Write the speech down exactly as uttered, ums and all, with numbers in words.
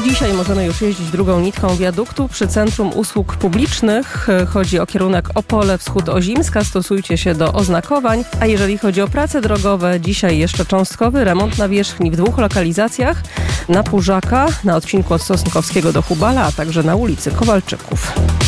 Od dzisiaj możemy już jeździć drugą nitką wiaduktu przy Centrum Usług Publicznych. Chodzi o kierunek Opole Wschód-Ozimska. Stosujcie się do oznakowań. A jeżeli chodzi o prace drogowe, dzisiaj jeszcze cząstkowy remont nawierzchni w dwóch lokalizacjach. Na Pużaka, na odcinku od Sosnkowskiego do Hubala, a także na ulicy Kowalczyków.